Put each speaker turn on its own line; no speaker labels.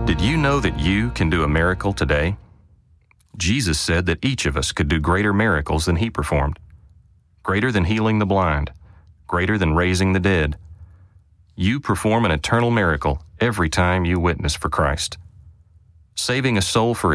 Did you know that you can do a miracle today? Jesus said that each of us could do greater miracles than he performed. Greater than healing the blind. Greater than raising the dead. You perform an eternal miracle every time you witness for Christ. Saving a soul for